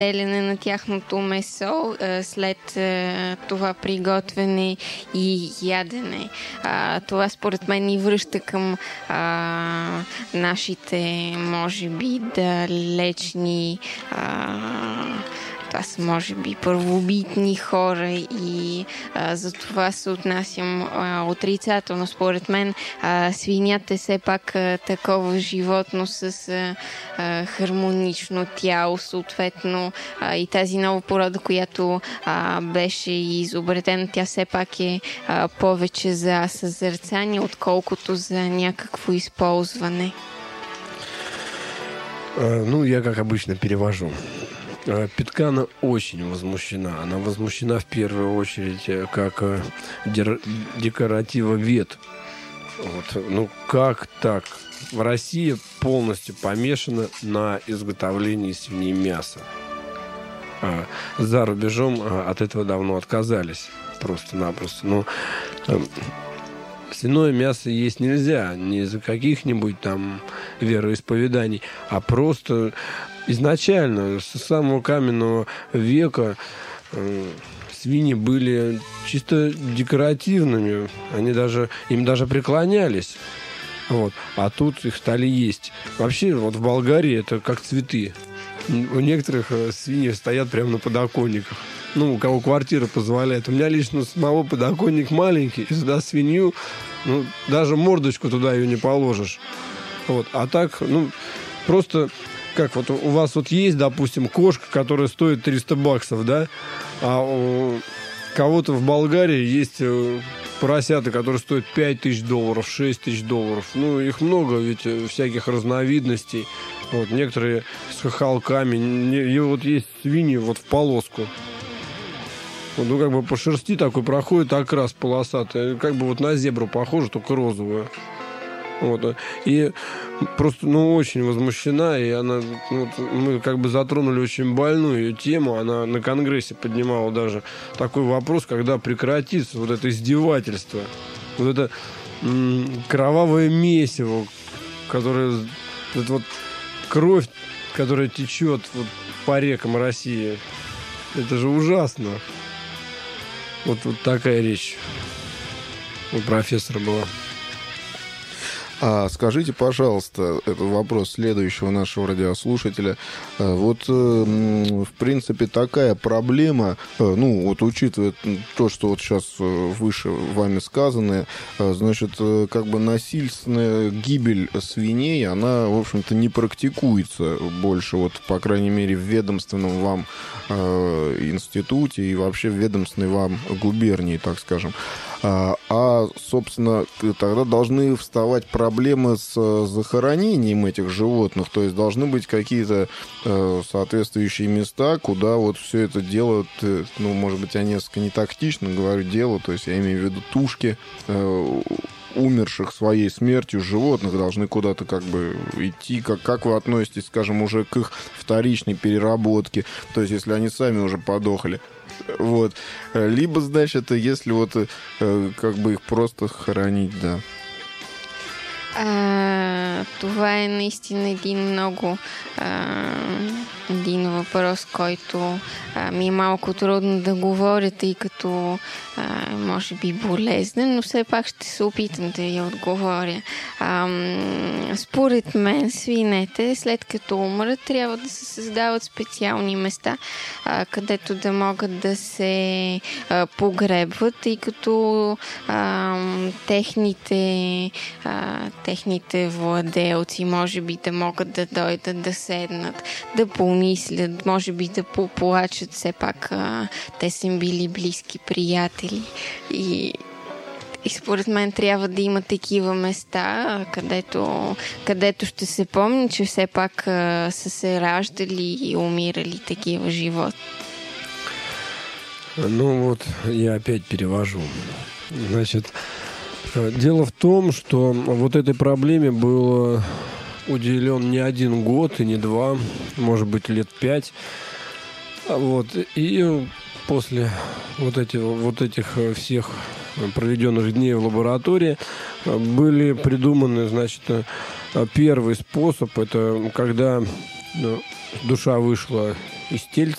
делене на тяхното месо след това приготвяне и ядене. Това според мен ни връща към нашите, може би, далечни това са, може би, първобитни хора и за това се отнасям отрицателно. Според мен свинята е все пак такова животно с хармонично тяло, съответно и тази нова порода, която беше изобретена, тя все пак е повече за съзерцание, отколкото за някакво използване. Ну, я, как обычно, перевожу. Питкана очень возмущена. Она возмущена в первую очередь как декоративовед. Вот. Ну как так? Россия полностью помешана на изготовлении свиньмяса. За рубежом от этого давно отказались. Просто-напросто. Но свиное мясо есть нельзя. Не из-за каких-нибудь там вероисповеданий, а просто... Изначально, с самого каменного века, свиньи были чисто декоративными. Им даже преклонялись. Вот. А тут их стали есть. Вообще, вот в Болгарии это как цветы. У некоторых свиньи стоят прямо на подоконниках. Ну, у кого квартира позволяет. У меня лично самого подоконник маленький, и сюда свинью, ну, даже мордочку туда ее не положишь. Вот. А так, ну, просто... Как вот у вас вот есть, допустим, кошка, которая стоит $300, да? А у кого-то в Болгарии есть поросята, которые стоят $5000, $6000. Ну, их много, ведь всяких разновидностей. Вот, некоторые с хохолками. И вот есть свиньи вот в полоску. Вот, ну, как бы по шерсти такой проходит окрас полосатый. Как бы вот на зебру похоже, только розовая. Вот. И просто, ну, очень возмущена, и она, вот, мы как бы затронули очень больную ее тему, она на Конгрессе поднимала даже такой вопрос, когда прекратится вот это издевательство, вот это кровавое месиво, которое, это вот кровь, которая течет вот по рекам России, это же ужасно. Вот такая речь у профессора была. А скажите, пожалуйста, это вопрос следующего нашего радиослушателя. Вот, в принципе, такая проблема, ну, вот учитывая то, что вот сейчас выше вами сказано, значит, как бы насильственная гибель свиней, она, в общем-то, не практикуется больше, вот, по крайней мере, в ведомственном вам институте и вообще в ведомственной вам губернии, так скажем. А, собственно, тогда должны вставать проблемы с захоронением этих животных. То есть должны быть какие-то соответствующие места, куда вот все это делают, ну, может быть, я несколько не тактично говорю дело, то есть я имею в виду тушки умерших своей смертью животных должны куда-то как бы идти. Как вы относитесь, скажем, уже к их вторичной переработке? То есть если они сами уже подохли. Вот. Либо, значит, если вот как бы их просто хоронить, да. Това е наистина един въпрос, който ми е малко трудно да говоря, тъй като може би болезнен, но все пак ще се опитам да я отговоря. Според мен свинете, след като умрат, трябва да се създават специални места, където да могат да се погребват, тъй като техните владелци може би да могат да дойдат, да седнат, да помислят, може би да поплачат, все пак те са им били близки приятели и според мен трябва да има такива места, където ще се помни, че все пак са се раждали и умирали такива живот. Ну вот, я опять перевожу. Значит, дело в том, что вот этой проблеме было уделен не 1 год и не 2, может быть, лет 5. Вот. И после вот этих всех проведенных дней в лаборатории были придуманы, значит, первый способ, это когда душа вышла из тельца,